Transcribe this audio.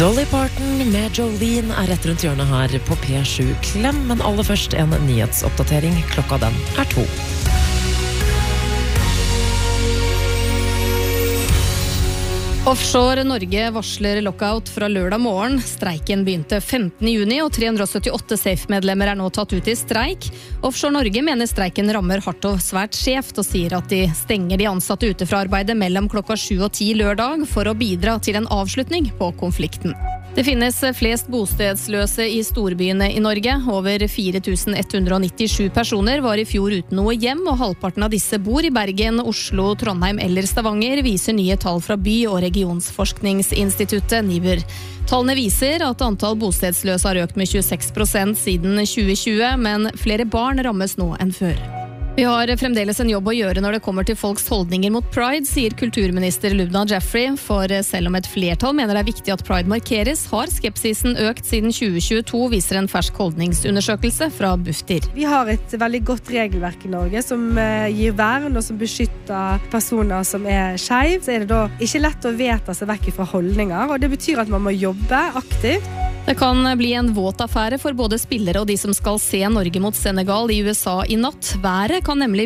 Dolly Parton med Jolene rett rundt hjørnet her på P7 Klem, men aller først en nyhetsoppdatering. Klokka den 2. Offshore Norge varsler lockout fra lørdag morgen. Streiken begynte 15. juni, og 378 SAFE-medlemmer nå tatt ut i streik. Offshore Norge mener streiken rammer hardt og svært skjevt, og sier at de stenger de ansatte ute fra arbeidet mellom klokka 7 og 10 lørdag for å bidra til en avslutning på konflikten. Det finnes flest bostedsløse i storbyene i Norge. Over 4197 personer var i fjor uten noe hjem, og halvparten av disse bor i Bergen, Oslo, Trondheim eller Stavanger, viser nye tall fra By- og regionsforskningsinstituttet NIBR. Tallene viser at antall bostedsløse har økt med 26% siden 2020, men flere barn rammes nå enn før. Vi har fremdeles en jobb å gjøre når det kommer til folks holdninger mot Pride, sier kulturminister Lubna Jeffrey, for selv om et flertall mener det er viktig at Pride markeres, har skepsisen økt siden 2022, viser en fersk holdningsundersøkelse fra Bufdir. Vi har et veldig godt regelverk i Norge som gir vern og som beskytter personer som er skeiv. Så er det da ikke lett å vedta seg vekk fra holdninger, og det betyr at man må jobbe aktivt. Det kan bli en våt affære for både spillere og de som skal se Norge mot Senegal i USA i natt. Været kan nemlig